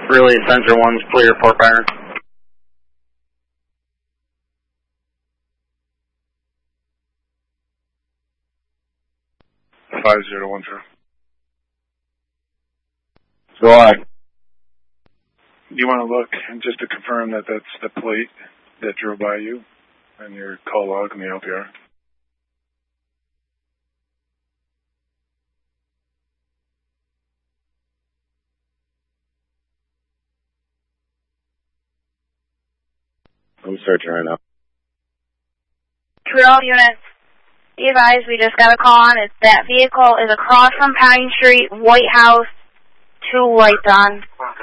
Relay Center 1's clear, Fort Byron. Five 010. Go on. You want to look and just to confirm that that's the plate that drove by you and your call log in the LPR? I'm searching right now. To all units, be advised we just got a call on it. That vehicle is across from Pine Street, White House, 2 lights on.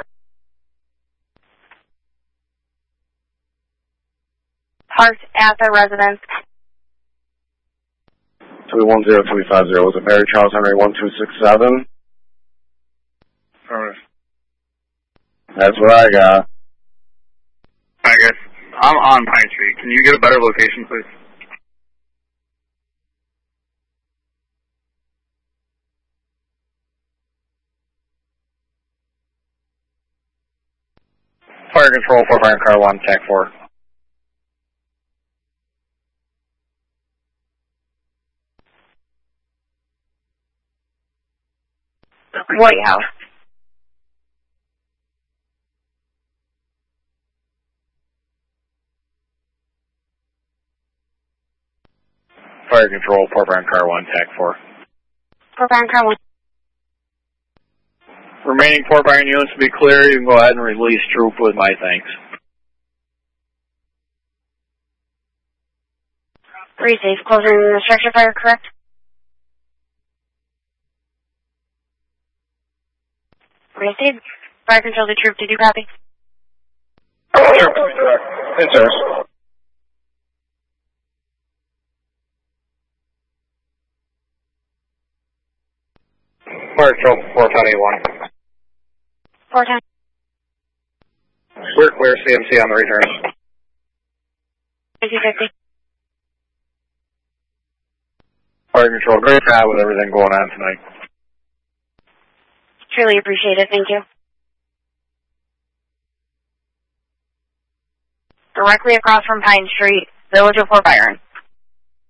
Parked at the residence. 210350, was it Mary Charles Henry 1267? Alright. That's what I got. Alright guys, I'm on Pine Street. Can you get a better location, please? Fire control, Fort Byron car 1, TAC 4. White House. Fire control, Fort Byron car 1, TAC 4. Fort Byron car 1. Remaining Fort Byron units to be clear. You can go ahead and release troop with my thanks. Pretty safe. Closing the structure fire, correct? Pretty safe. Fire control to troop. Did you copy? Yes, sir. Fire control, 481. 410. We're clear, CMC on the return. 50-50. Fire control, great job with everything going on tonight. Truly appreciate it. Thank you. Directly across from Pine Street, Village of Fort Byron.